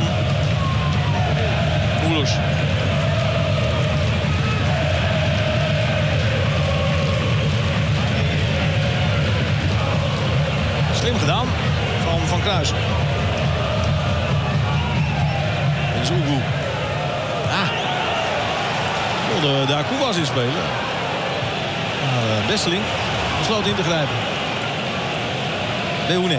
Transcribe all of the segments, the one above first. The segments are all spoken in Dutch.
van Koelers. Slim gedaan van Kruijsen. En Zoelgoe. Wilde daar Koewas in spelen. Maar Besseling besloot in te grijpen. Leeuwenek.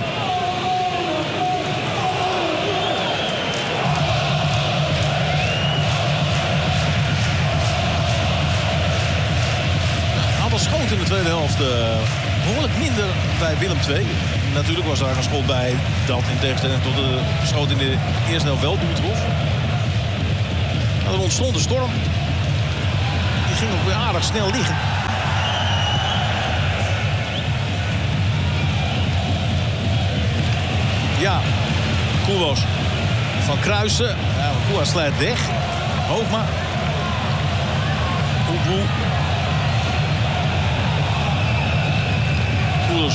Aantal schoten in de tweede helft behoorlijk minder bij Willem II. Natuurlijk was daar een schot bij dat in tegenstelling tot de schoot in de eerste helft wel doel trof. Maar er ontstond een storm. Die ging ook weer aardig snel liggen. Ja, Koelwas van Kruijsen. Ja, Koelwas slijt weg. Hoogma. Koelboel. Koelers.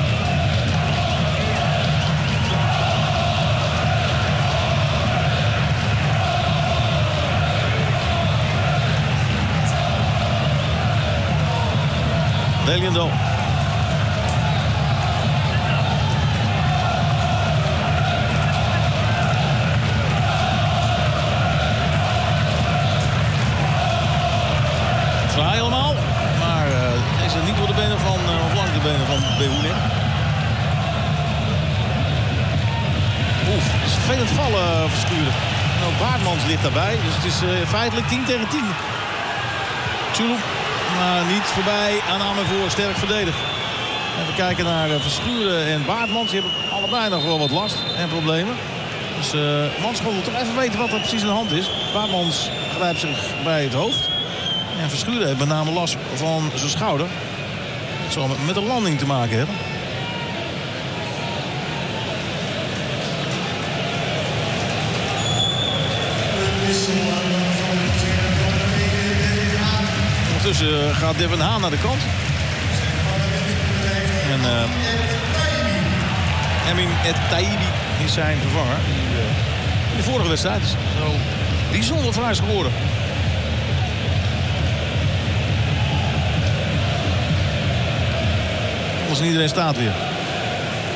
Deliendal. Fraai helemaal, maar is er niet door de benen van, of langs de benen van Behoenik. Oef, het is vervelend vallen Verschuren. Nou, Baartmans ligt daarbij, dus het is feitelijk 10 tegen 10. Tjoeloep. Maar niet voorbij aan voor, sterk verdedigd. Even kijken naar Verschuren en Baartmans. Die hebben allebei nog wel wat last en problemen. Dus Manschot wil toch even weten wat er precies aan de hand is. Baartmans grijpt zich bij het hoofd. En Verschuren heeft met name last van zijn schouder. Dat zal met een landing te maken hebben. Ondertussen gaat Devin Haan naar de kant. En Emin El Taibi is zijn vervanger. Die in de vorige wedstrijd is zo bijzonder verhuis geworden. Als iedereen staat weer.